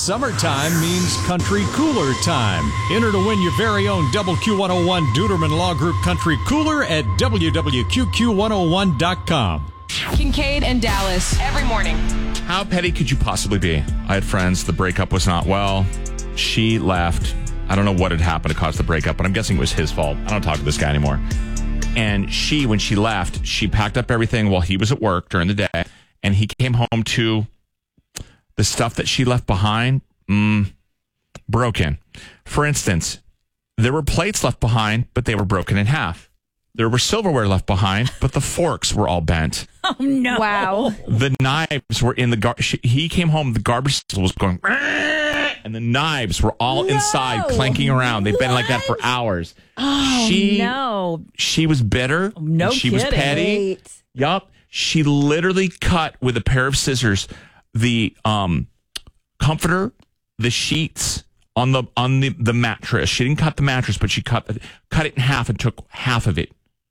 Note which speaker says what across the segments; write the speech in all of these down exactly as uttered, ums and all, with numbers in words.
Speaker 1: Summertime means country cooler time. Enter to win your very own Double Q one oh one Duderman Law Group Country Cooler at w w q q one oh one dot com.
Speaker 2: Kincaid and Dallas every morning.
Speaker 3: How petty could you possibly be? I had friends. The breakup was not well. She left. I don't know what had happened to cause the breakup, but I'm guessing it was his fault. I don't talk to this guy anymore. And she, when she left, she packed up everything while he was at work during the day, and he came home to the stuff that she left behind, mm, broken. For instance, there were plates left behind, but they were broken in half. There were silverware left behind, but the forks were all bent.
Speaker 4: Oh, no.
Speaker 2: Wow.
Speaker 3: The knives were in the gar- she, he came home, the garbage was going, and the knives were all
Speaker 4: No.
Speaker 3: inside, clanking around. They've been like that for hours.
Speaker 4: Oh,
Speaker 3: she,
Speaker 4: no.
Speaker 3: She was bitter.
Speaker 4: No
Speaker 3: She was
Speaker 4: kidding.
Speaker 3: petty.
Speaker 5: Wait.
Speaker 3: Yup. She literally cut with a pair of scissors the um, comforter, the sheets on the on the, the mattress. She didn't cut the mattress, but she cut cut it in half and took half of it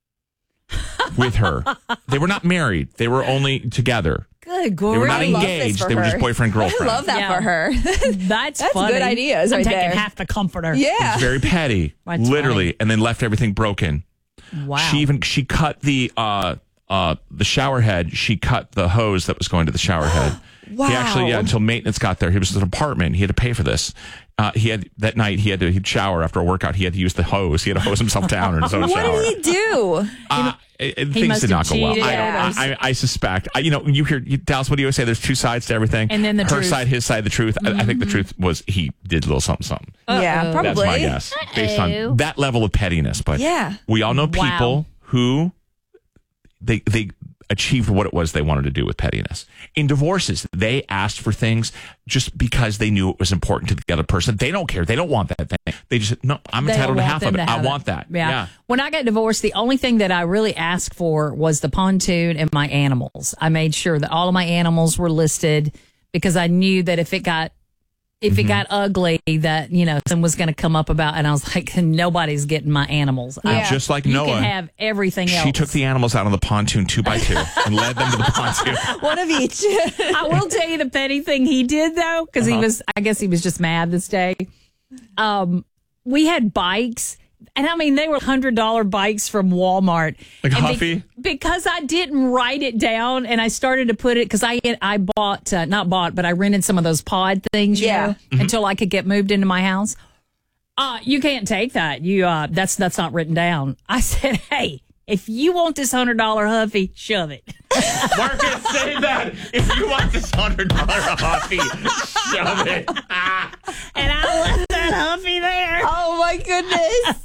Speaker 3: with her. They were not married. They were only together.
Speaker 4: Good
Speaker 3: They were
Speaker 4: grief.
Speaker 3: not
Speaker 5: I love this
Speaker 3: engaged.
Speaker 5: for
Speaker 3: They were
Speaker 5: her.
Speaker 3: just boyfriend
Speaker 5: I
Speaker 3: girlfriend.
Speaker 5: love that
Speaker 4: Yeah.
Speaker 5: for her.
Speaker 4: That's,
Speaker 5: That's
Speaker 4: funny.
Speaker 5: good ideas
Speaker 4: I'm
Speaker 5: right
Speaker 4: taking
Speaker 5: there.
Speaker 4: half the comforter.
Speaker 5: Yeah.
Speaker 3: It's very petty,
Speaker 4: That's
Speaker 3: literally,
Speaker 4: funny.
Speaker 3: and then left everything broken.
Speaker 4: Wow.
Speaker 3: She even she cut the uh uh the shower head. She cut the hose that was going to the shower head.
Speaker 5: Wow.
Speaker 3: He actually, yeah, until maintenance got there, he was in an apartment. He had to pay for this. Uh, he had that night. He had to he'd shower after a workout. He had to use the hose. He had to hose himself down in his own
Speaker 5: What
Speaker 3: shower.
Speaker 5: did he do?
Speaker 3: Uh, it- it- things
Speaker 4: must
Speaker 3: did not
Speaker 4: have
Speaker 3: go well.
Speaker 4: cheated.
Speaker 3: I, don't, I, I, I suspect. I, you know, you hear you, Dallas. What do you always say? There's two sides to everything.
Speaker 4: And then the
Speaker 3: her
Speaker 4: truth.
Speaker 3: side, his side, the truth. I, I think the truth was he did a little something, something.
Speaker 5: Yeah, probably.
Speaker 3: That's my guess, based
Speaker 4: Uh-oh.
Speaker 3: on that level of pettiness. But
Speaker 5: Yeah.
Speaker 3: we all know
Speaker 4: Wow.
Speaker 3: people who they they achieved what it was they wanted to do with pettiness. In divorces, they asked for things just because they knew it was important to the other person. They don't care. They don't want that thing. They just no. I'm
Speaker 4: They
Speaker 3: entitled to
Speaker 4: want
Speaker 3: half
Speaker 4: them
Speaker 3: of it.
Speaker 4: to
Speaker 3: I
Speaker 4: have
Speaker 3: want that.
Speaker 4: Yeah.
Speaker 3: yeah.
Speaker 4: When I got divorced, the only thing that I really asked for was the pontoon and my animals. I made sure that all of my animals were listed because I knew that if it got if
Speaker 3: Mm-hmm.
Speaker 4: it got ugly, that you know something was going to come up about, and I was like, nobody's getting my animals. I-
Speaker 5: Yeah.
Speaker 3: Just like
Speaker 4: you
Speaker 3: Noah.
Speaker 4: can have everything else.
Speaker 3: She took the animals out on the pontoon two by two and led them to the pontoon.
Speaker 5: One of each.
Speaker 4: I will tell you the petty thing he did though, because
Speaker 3: Uh-huh.
Speaker 4: he was, I guess he was just mad this day. Um, we had bikes, and I mean they were hundred dollar bikes from Walmart.
Speaker 3: Like
Speaker 4: And be-
Speaker 3: Huffy?
Speaker 4: because I didn't write it down, and I started to put it because I I bought uh, not bought, but I rented some of those pod things, you
Speaker 5: Yeah.
Speaker 4: know,
Speaker 3: Mm-hmm.
Speaker 4: until I could get moved into my house. Uh, you can't take that. You uh, that's that's not written down. I said, hey. If you want this hundred dollar Huffy, shove it.
Speaker 3: Marcus, say that. If you want this hundred dollar Huffy, shove it.
Speaker 4: And I left that Huffy there.
Speaker 5: Oh, my goodness.